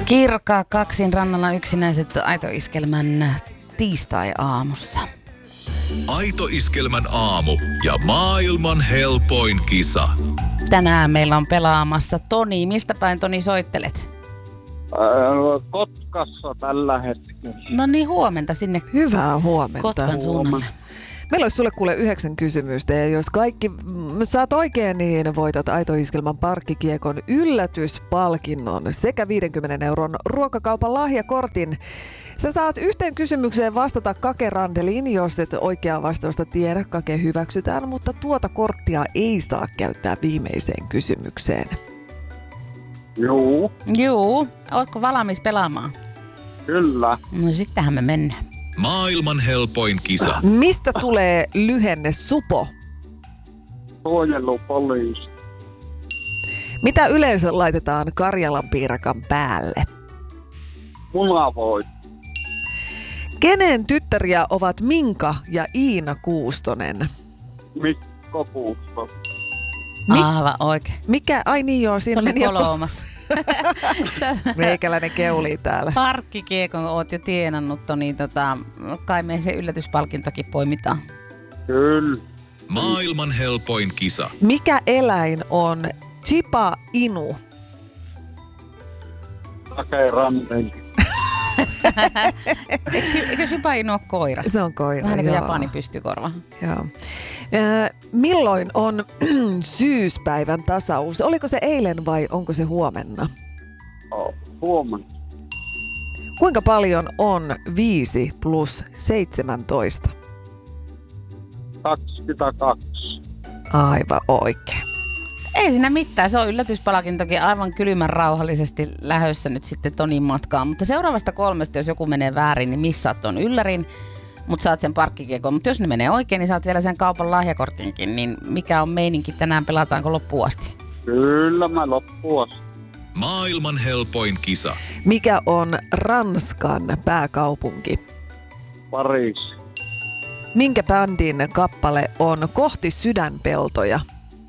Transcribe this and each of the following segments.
Kirkkaa kaksin rannalla yksinäiset Aito-iskelmän tiistai-aamussa. Aito-iskelmän aamu ja maailman helpoin kisa. Tänään meillä on pelaamassa Toni. Mistä päin, Toni, soittelet? Kotkassa tällä hetkellä. No niin, huomenta sinne Hyvää huomenta. Kotkan suunnalle. Meillä olisi sulle kuule 9 kysymystä ja jos kaikki saat oikein, niin voitat Aito-iskelman parkkikiekon yllätyspalkinnon sekä 50 € ruokakaupan lahjakortin. Sä saat yhteen kysymykseen vastata kakerandeliin, jos et oikeaa vastausta tiedä, kake hyväksytään, mutta tuota korttia ei saa käyttää viimeiseen kysymykseen. Juu. Ootko valmis pelaamaan? Kyllä. No sittenhän me mennään. Maailman helpoin kisa. Mistä tulee lyhenne SUPO? Suojelupoliisi. Mitä yleensä laitetaan Karjalan piirakan päälle? Munavoit. Kenen tyttäriä ovat Minka ja Iina Kuustonen? Mikko Puusto. Aivan oikein. Mikä? Ai niin joo, siinä Se oli meni jo kolmas. meikäläinen keulii täällä. Parkkikiekon oot jo tienannut, Toni. Kai me se yllätyspalkintokin poimitaan. Kyllä. Maailman helpoin kisa. Mikä eläin on Chiba Inu? Takerandeli. Eikö Shiba Inu ole koira? Se on koira, Vähän niin kuin joo. Japanin pystykorva. Joo. Milloin on syyspäivän tasaus? Oliko se eilen vai onko se huomenna? Huomenna. Kuinka paljon on 5 plus 17? 22. Aivan oikein. Ei siinä mitään, se on yllätyspalkintokin aivan kylmän rauhallisesti lähössä nyt sitten Tonin matkaan. Mutta seuraavasta 3, jos joku menee väärin, niin missaat ton yllärin, mutta saat sen parkkikiekon. Mutta jos ne menee oikein, niin saat vielä sen kaupan lahjakortinkin. Niin mikä on meininki tänään, pelataanko loppuun asti? Kyllä mä loppuun asti. Maailman helpoin kisa. Mikä on Ranskan pääkaupunki? Pariisi. Minkä bändin kappale on Kohti sydänpeltoja?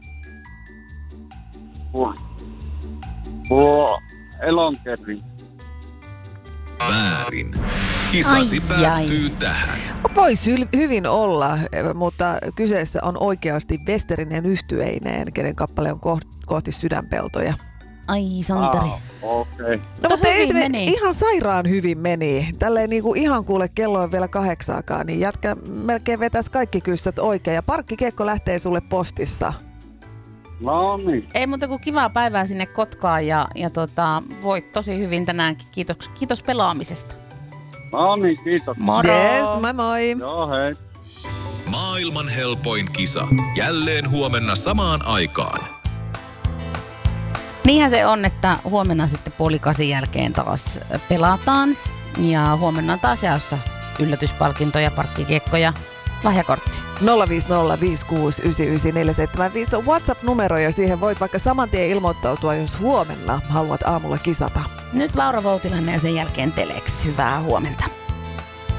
Elonkerri. Väärin. Kisasi Ai, päättyy tähän. Voisi hyvin mutta kyseessä on oikeasti Westerinen yhtyeineen, kenen kappale on Kohti sydänpeltoja. Ai, Santeri. Okei. No mutta ei hyvin se meni. ihan sairaan hyvin meni. Tälleen niinku ihan kuule kello on vielä 8, niin jätkä melkein vetäisi kaikki kyssät oikein. Ja parkkikiekko lähtee sulle postissa. No niin. Ei muuta kuin kivaa päivää sinne Kotkaan ja voit tosi hyvin tänäänkin. Kiitos pelaamisesta. No niin, kiitos. Moro! Yes, moi moi! Joo, hei. Maailman helpoin kisa. Jälleen huomenna samaan aikaan. Niinhän se on, että huomenna sitten 7:30 jälkeen taas pelataan. Ja huomenna on taas jaossa yllätyspalkintoja, parkkikiekkoja, lahjakortti. 050569947 on WhatsApp-numero ja siihen voit vaikka saman tien ilmoittautua, jos huomenna haluat aamulla kisata. Nyt Laura Voutilainen ja sen jälkeen Telex. Hyvää huomenta.